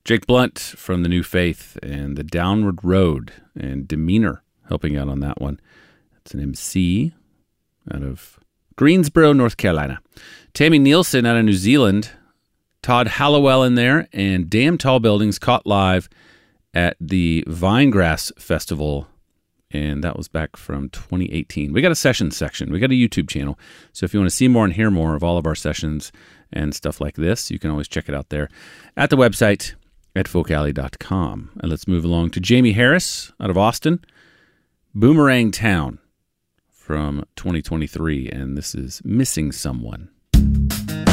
Jake Blunt from The New Faith and The Downward Road, and Demeanor helping out on that one. It's an MC out of Greensboro, North Carolina. Tammy Nielsen out of New Zealand. Todd Hallowell in there, and Damn Tall Buildings caught live at the Vinegrass Festival, and that was back from 2018. We got a sessions section. We got a YouTube channel, so if you want to see more and hear more of all of our sessions and stuff like this, you can always check it out there at the website at folkalley.com. And let's move along to Jamie Harris out of Austin, Boomerang Town from 2023, and this is Missing Someone.